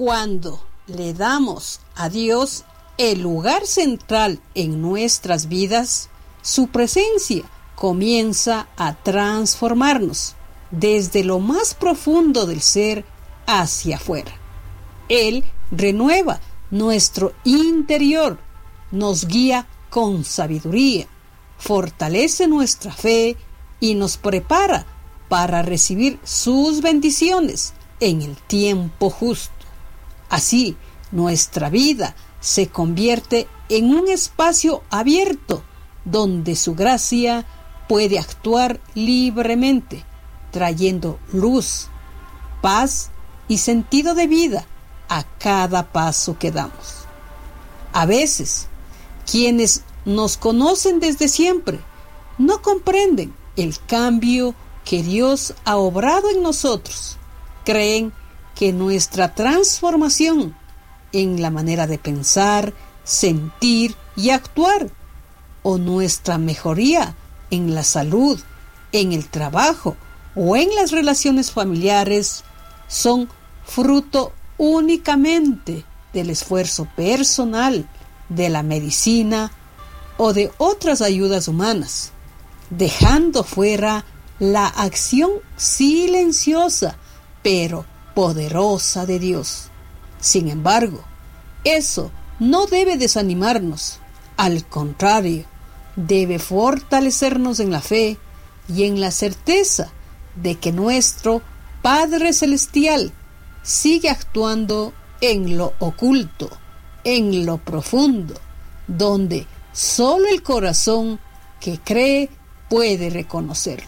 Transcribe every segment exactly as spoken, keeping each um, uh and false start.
Cuando le damos a Dios el lugar central en nuestras vidas, su presencia comienza a transformarnos desde lo más profundo del ser hacia afuera. Él renueva nuestro interior, nos guía con sabiduría, fortalece nuestra fe y nos prepara para recibir sus bendiciones en el tiempo justo. Así, nuestra vida se convierte en un espacio abierto donde su gracia puede actuar libremente, trayendo luz, paz y sentido de vida a cada paso que damos. A veces, quienes nos conocen desde siempre no comprenden el cambio que Dios ha obrado en nosotros. Creen que nuestra transformación en la manera de pensar, sentir y actuar, o nuestra mejoría en la salud, en el trabajo o en las relaciones familiares, son fruto únicamente del esfuerzo personal, de la medicina o de otras ayudas humanas, dejando fuera la acción silenciosa pero poderosa de Dios. Sin embargo, eso no debe desanimarnos. Al contrario, debe fortalecernos en la fe y en la certeza de que nuestro Padre Celestial sigue actuando en lo oculto, en lo profundo, donde solo el corazón que cree puede reconocerlo.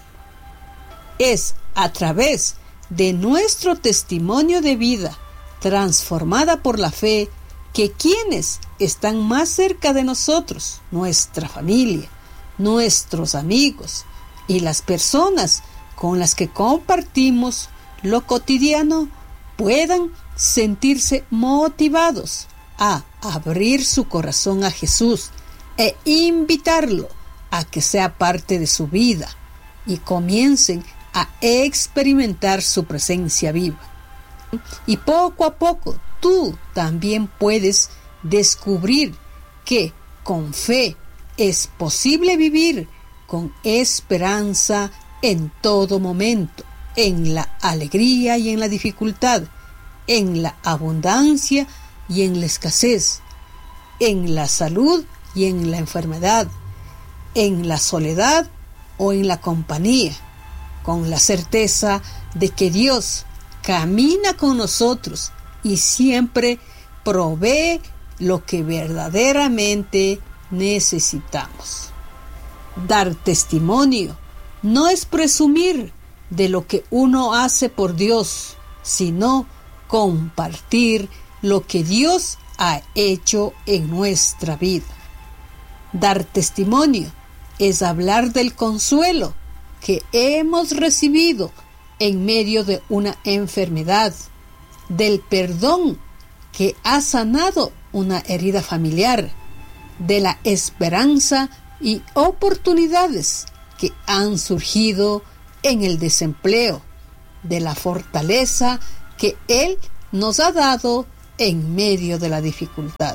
Es a través de nuestro testimonio de vida, transformada por la fe, que quienes están más cerca de nosotros, nuestra familia, nuestros amigos y las personas con las que compartimos lo cotidiano, puedan sentirse motivados a abrir su corazón a Jesús e invitarlo a que sea parte de su vida y comiencen a experimentar su presencia viva. Y poco a poco tú también puedes descubrir que con fe es posible vivir con esperanza en todo momento, en la alegría y en la dificultad, en la abundancia y en la escasez, en la salud y en la enfermedad, en la soledad o en la compañía, con la certeza de que Dios camina con nosotros y siempre provee lo que verdaderamente necesitamos. Dar testimonio no es presumir de lo que uno hace por Dios, sino compartir lo que Dios ha hecho en nuestra vida. Dar testimonio es hablar del consuelo que hemos recibido en medio de una enfermedad, del perdón que ha sanado una herida familiar, de la esperanza y oportunidades que han surgido en el desempleo, de la fortaleza que Él nos ha dado en medio de la dificultad.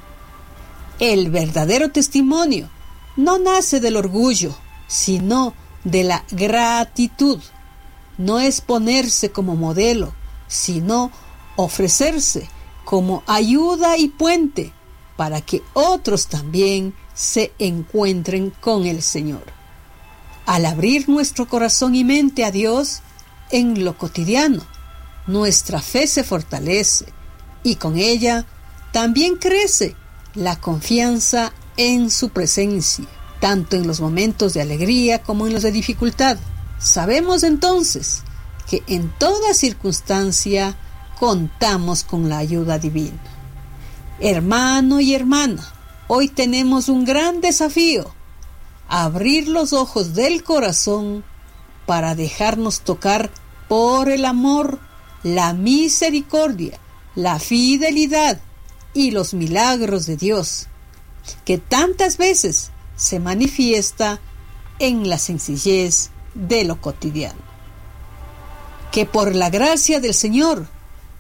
El verdadero testimonio no nace del orgullo, sino de la gratitud. No es ponerse como modelo, sino ofrecerse como ayuda y puente para que otros también se encuentren con el Señor. Al abrir nuestro corazón y mente a Dios en lo cotidiano, nuestra fe se fortalece y con ella también crece la confianza en su presencia, tanto en los momentos de alegría como en los de dificultad. Sabemos entonces que en toda circunstancia contamos con la ayuda divina. Hermano y hermana, hoy tenemos un gran desafío: abrir los ojos del corazón para dejarnos tocar por el amor, la misericordia, la fidelidad y los milagros de Dios, que tantas veces se manifiesta en la sencillez de lo cotidiano. Que por la gracia del Señor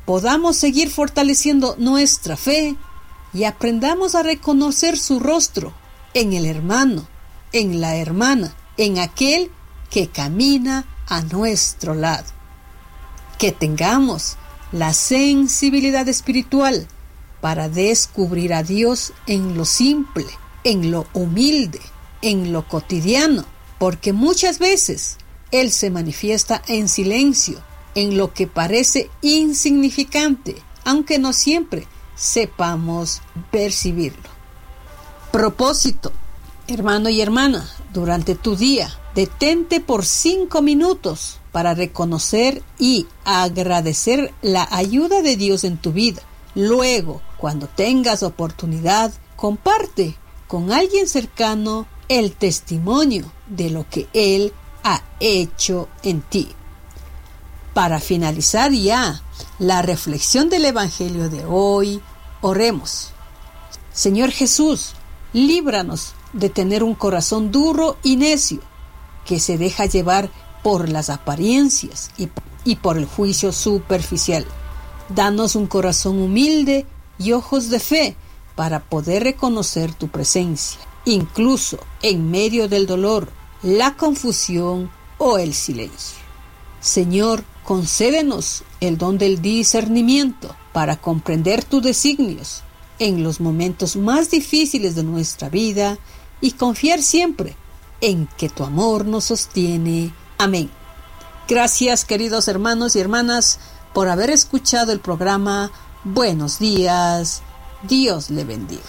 podamos seguir fortaleciendo nuestra fe y aprendamos a reconocer su rostro en el hermano, en la hermana, en aquel que camina a nuestro lado. Que tengamos la sensibilidad espiritual para descubrir a Dios en lo simple, en lo humilde, en lo cotidiano, porque muchas veces Él se manifiesta en silencio, en lo que parece insignificante, aunque no siempre sepamos percibirlo. Propósito, hermano y hermana, durante tu día, detente por cinco minutos para reconocer y agradecer la ayuda de Dios en tu vida. Luego, cuando tengas oportunidad, comparte con alguien cercano el testimonio de lo que Él ha hecho en ti. Para finalizar ya la reflexión del Evangelio de hoy, oremos. Señor Jesús, líbranos de tener un corazón duro y necio, que se deja llevar por las apariencias y, y por el juicio superficial. Danos un corazón humilde y ojos de fe para poder reconocer tu presencia, incluso en medio del dolor, la confusión o el silencio. Señor, concédenos el don del discernimiento para comprender tus designios en los momentos más difíciles de nuestra vida y confiar siempre en que tu amor nos sostiene. Amén. Gracias, queridos hermanos y hermanas, por haber escuchado el programa. Buenos días. Dios le bendiga.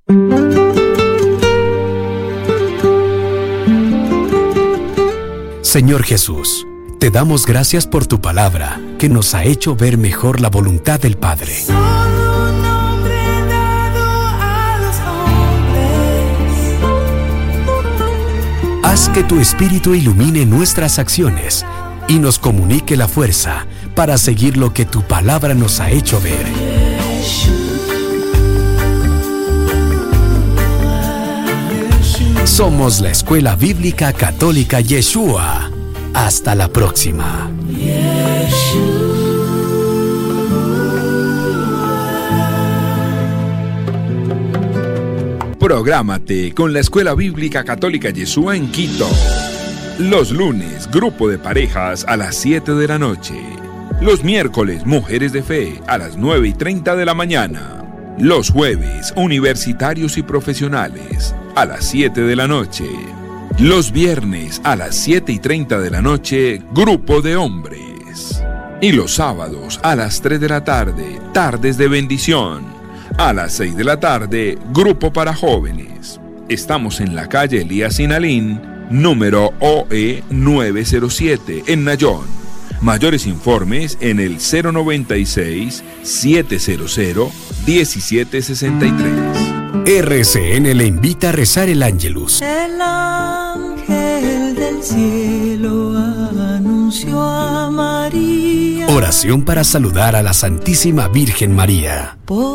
Señor Jesús, te damos gracias por tu palabra, que nos ha hecho ver mejor la voluntad del Padre. Solo un nombre dado a los hombres. Haz que tu Espíritu ilumine nuestras acciones y nos comunique la fuerza para seguir lo que tu palabra nos ha hecho ver. Somos la Escuela Bíblica Católica Yeshua. Hasta la próxima. Prográmate con la Escuela Bíblica Católica Yeshua en Quito. Los lunes, grupo de parejas a las siete de la noche. Los miércoles, mujeres de fe a las nueve y treinta de la mañana. Los jueves, universitarios y profesionales a las siete de la noche. Los viernes a las siete y treinta de la noche, grupo de hombres. Y los sábados a las tres de la tarde, tardes de bendición. A las seis de la tarde, grupo para jóvenes. Estamos en la calle Elías Sinalín, número O E nueve cero siete, en Nayón. Mayores informes en el cero noventa y seis, setecientos, diecisiete sesenta y tres. R C N le invita a rezar el Ángelus. El ángel del cielo anunció a María. Oración para saludar a la Santísima Virgen María. Por